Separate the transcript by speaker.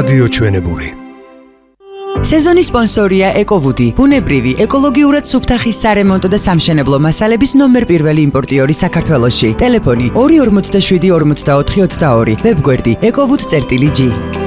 Speaker 1: რადიო ჩვენებური.
Speaker 2: სეზონის სპონსორია ეკოვუდი, ბუნებრივი, ეკოლოგიურად სუფთახის სარემონტო და სამშენებლო მასალების ნომერ პირველი იმპორტიორი საქართველოში. ტელეფონი 247 44 22, ვებგვერდი ecowood.gr